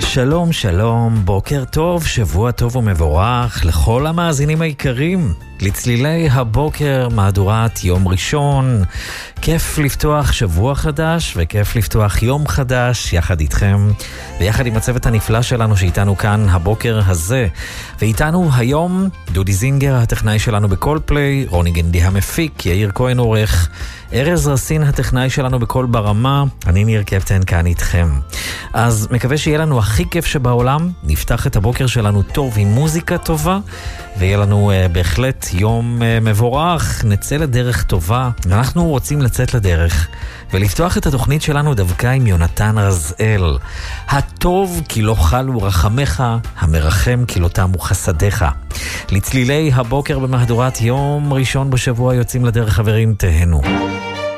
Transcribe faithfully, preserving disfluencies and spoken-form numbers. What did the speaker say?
שלום שלום, בוקר טוב, שבוע טוב ומבורך לכל המאזינים היקרים. לצלילי הבוקר, מהדורת יום ראשון. כיף לפתוח שבוע חדש וכיף לפתוח יום חדש יחד איתכם ויחד עם הצוות הנפלא שלנו שאיתנו כאן הבוקר הזה. ואיתנו היום דודי זינגר, הטכנאי שלנו בכל פליי, רוני גנדי המפיק, יאיר כהן עורך, ארז רסין הטכנאי שלנו בכל ברמה, אני ניר קפטן כאן איתכם. אז מקווה שיהיה לנו הכי כיף שבעולם, נפתח את הבוקר שלנו טוב עם מוזיקה טובה, ויהיה לנו uh, בהחלט יום uh, מבורך, נצא לדרך טובה, ואנחנו רוצים לצאת לדרך, ולפתוח את התוכנית שלנו דווקא עם יונתן רזאל. הטוב כי לא חלו רחמך, המרחם כי לא תמו חסדיך. לצלילי הבוקר במהדורת יום ראשון בשבוע יוצאים לדרך חברים, תהנו.